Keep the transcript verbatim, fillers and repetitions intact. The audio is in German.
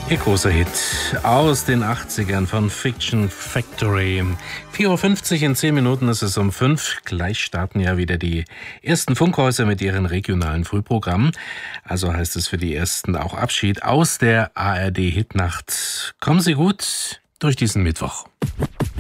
Ihr großer Hit aus den achtzigern von Fiction Factory. vier Uhr fünfzig, in zehn Minuten ist es um fünf. Gleich starten ja wieder die ersten Funkhäuser mit ihren regionalen Frühprogrammen. Also heißt es für die Ersten auch Abschied aus der A R D-Hitnacht. Kommen Sie gut durch diesen Mittwoch.